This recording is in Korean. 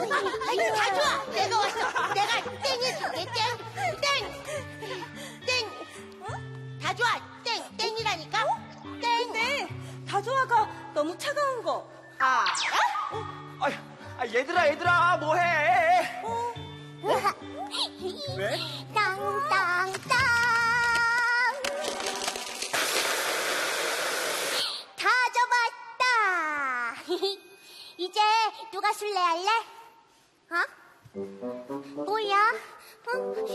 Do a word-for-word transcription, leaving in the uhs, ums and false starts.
아이, 다 좋아. 내가 왔어. 내가 땡해줄게. 땡, 땡, 땡. 다 좋아. 땡, 땡이라니까. 땡. 근데 다조아가 너무 차가운 거 알아? 아, 아, 얘들아, 얘들아, 뭐해? 어? 왜? 땅땅땅. 다 접었다. 이제 누가 술래 할래? 어? 뭐야? 어?